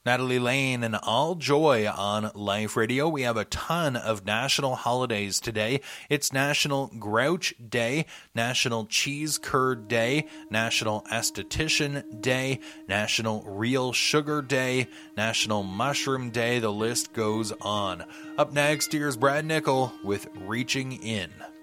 Natalie Lane and All Joy on Life Radio. We have a ton of national holidays today. It's National Grouch Day, National Cheese Curd Day, National Esthetician Day, National Real Sugar Day, National Mushroom Day. The list goes on. Up next, here's Brad Nickel with Reaching In.